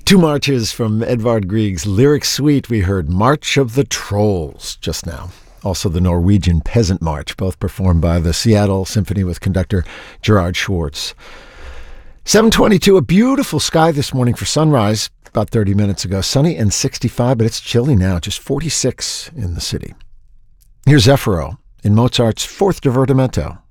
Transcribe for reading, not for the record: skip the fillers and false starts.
Two marches from Edvard Grieg's lyric suite. We heard March of the Trolls just now. Also the Norwegian Peasant March, both performed by the Seattle Symphony with conductor Gerard Schwartz. 7:22, a beautiful sky this morning for sunrise about 30 minutes ago. Sunny and 65, but it's chilly now, just 46 in the city. Here's Zeffiro in Mozart's Fourth Divertimento.